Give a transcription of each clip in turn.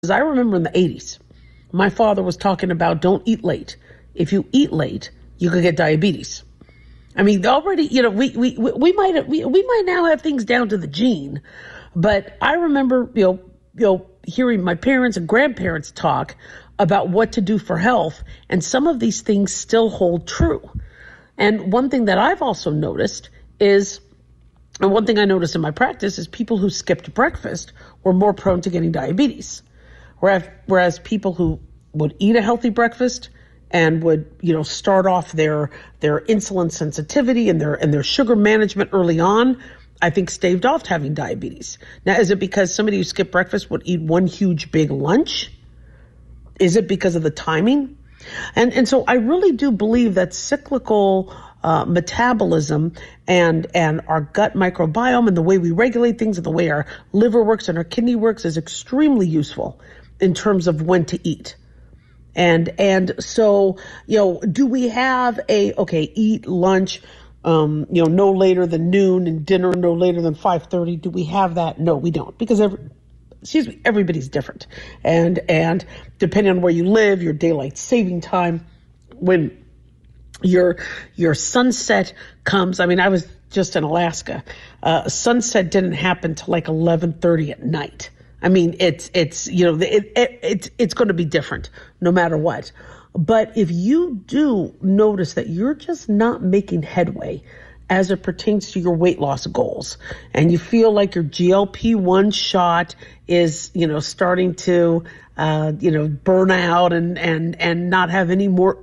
I remember in the 80s, my father was talking about don't eat late. If you eat late, you could get diabetes. I mean, already, we might now have things down to the gene, but I remember, hearing my parents and grandparents talk about what to do for health, and some of these things still hold true. And one thing that I've also noticed and one thing I noticed in my practice is people who skipped breakfast were more prone to getting diabetes, whereas people who would eat a healthy breakfast and would, start off their insulin sensitivity and their sugar management early on, I think staved off having diabetes. Now, is it because somebody who skipped breakfast would eat one huge big lunch? Is it because of the timing? And so I really do believe that cyclical metabolism and our gut microbiome and the way we regulate things and the way our liver works and our kidney works is extremely useful in terms of when to eat. And so, do we have eat lunch, no later than noon and dinner no later than 5:30? Do we have that? No, we don't, because everybody's different. And depending on where you live, your daylight saving time, when your sunset comes. I mean, I was just in Alaska. Sunset didn't happen till like 11:30 at night. I mean, it's going to be different no matter what. But if you do notice that you're just not making headway as it pertains to your weight loss goals, and you feel like your GLP-1 shot is, starting to, burn out and not have any more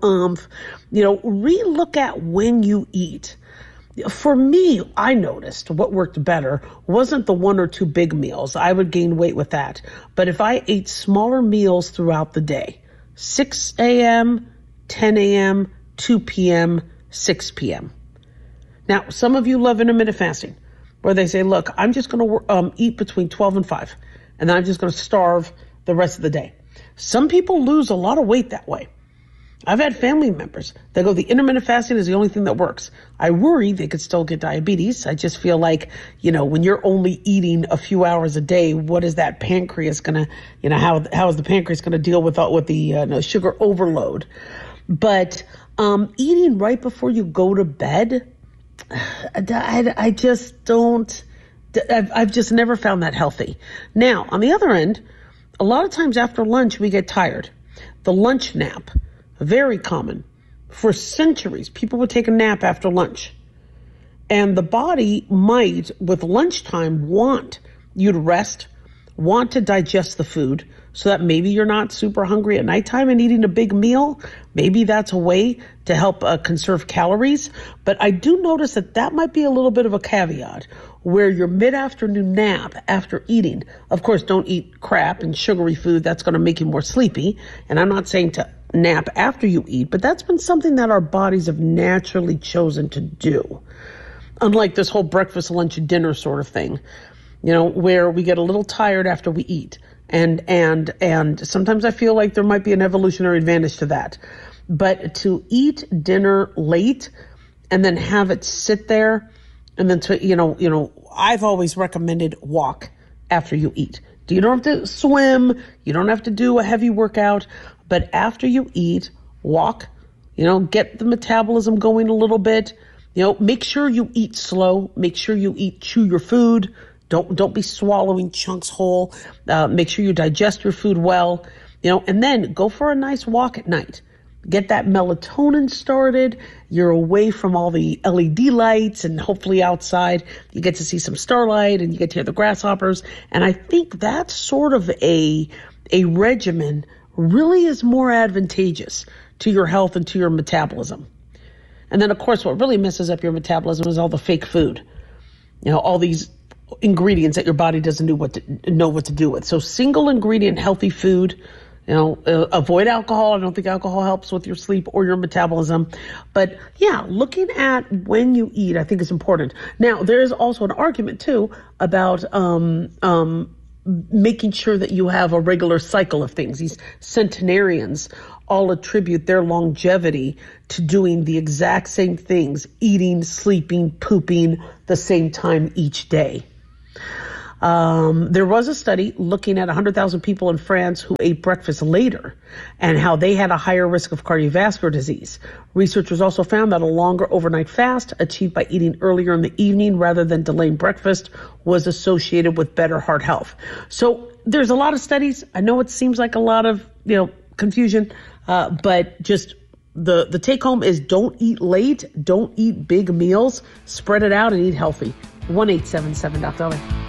relook at when you eat. For me, I noticed what worked better wasn't the one or two big meals. I would gain weight with that. But if I ate smaller meals throughout the day, 6 a.m., 10 a.m., 2 p.m., 6 p.m. Now, some of you love intermittent fasting, where they say, look, I'm just going to eat between 12 and 5, and then I'm just going to starve the rest of the day. Some people lose a lot of weight that way. I've had family members that go, the intermittent fasting is the only thing that works. I worry they could still get diabetes. I just feel like, when you're only eating a few hours a day, what is that pancreas going to, how is the pancreas going to deal with the sugar overload? But eating right before you go to bed, I just don't, I've just never found that healthy. Now, on the other end, a lot of times after lunch, we get tired. The lunch nap. Very common. For centuries, people would take a nap after lunch. And the body might, with lunchtime, want you to rest, want to digest the food so that maybe you're not super hungry at nighttime and eating a big meal. Maybe that's a way to help conserve calories. But I do notice that might be a little bit of a caveat, where your mid-afternoon nap after eating, of course, don't eat crap and sugary food. That's going to make you more sleepy. And I'm not saying to nap after you eat, but that's been something that our bodies have naturally chosen to do. Unlike this whole breakfast, lunch, and dinner sort of thing, where we get a little tired after we eat. And sometimes I feel like there might be an evolutionary advantage to that. But to eat dinner late and then have it sit there, and then I've always recommended walk after you eat. You don't have to swim. You don't have to do a heavy workout. But after you eat, walk, get the metabolism going a little bit. Make sure you eat slow. Make sure you chew your food. Don't be swallowing chunks whole. Make sure you digest your food well, and then go for a nice walk at night. Get that melatonin started. You're away from all the LED lights, and hopefully outside you get to see some starlight and you get to hear the grasshoppers. And I think that's sort of a regimen really is more advantageous to your health and to your metabolism. And then, of course, what really messes up your metabolism is all the fake food. All these ingredients that your body doesn't know what to do with. So single ingredient healthy food. Avoid alcohol. I don't think alcohol helps with your sleep or your metabolism. But yeah, looking at when you eat, I think is important. Now, there is also an argument too about making sure that you have a regular cycle of things. These centenarians all attribute their longevity to doing the exact same things, eating, sleeping, pooping the same time each day. There was a study looking at 100,000 people in France who ate breakfast later and how they had a higher risk of cardiovascular disease. Researchers also found that a longer overnight fast achieved by eating earlier in the evening rather than delaying breakfast was associated with better heart health. So there's a lot of studies. I know it seems like a lot of, confusion, but just the take home is don't eat late, don't eat big meals, spread it out and eat healthy. 1-877-DOCTOR.